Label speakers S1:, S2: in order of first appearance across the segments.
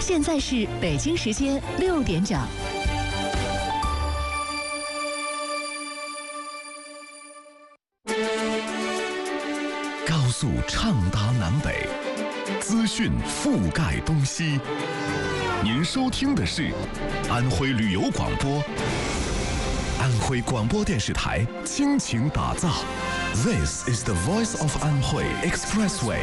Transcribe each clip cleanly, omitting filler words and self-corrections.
S1: 现在是北京时间6点整。
S2: 高速畅达南北，资讯覆盖东西。您收听的是安徽旅游广播，安徽广播电视台倾情打造。This is the voice of Anhui Expressway。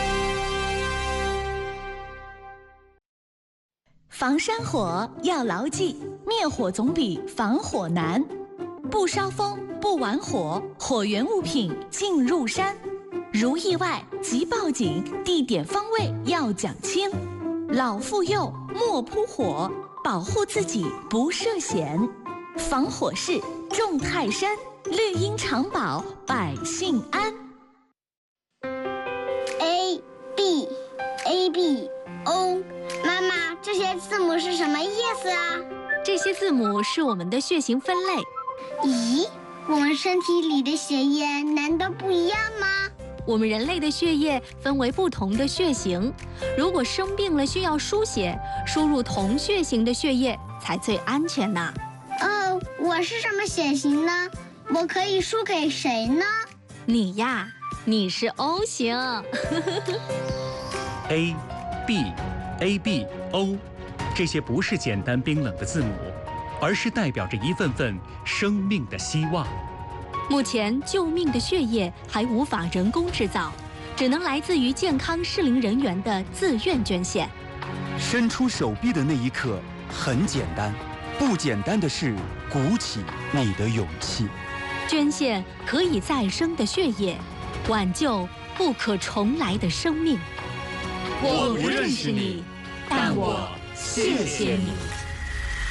S1: 防山火要牢记，灭火总比防火难。不烧风，不玩火，火源物品进入山。如意外即报警，地点方位要讲清。老妇幼莫扑火，保护自己不涉险。防火势重泰山，绿荫长保百姓安。
S3: A B A B O， 妈妈，这些字母是什么意思啊？
S4: 这些字母是我们的血型分类。
S3: 咦，我们身体里的血液难道不一样吗？
S4: 我们人类的血液分为不同的血型，如果生病了需要输血，输入同血型的血液才最安全呢。
S3: 我是什么血型呢？我可以输给谁呢？
S4: 你呀，你是 O 型。
S5: A B A B O， 这些不是简单冰冷的字母，而是代表着一份份生命的希望。
S4: 目前救命的血液还无法人工制造，只能来自于健康适龄人员的自愿捐献。
S6: 伸出手臂的那一刻很简单，不简单的是鼓起你的勇气。
S4: 捐献可以再生的血液，挽救不可重来的生命。
S7: 我不认识你，但我谢谢你。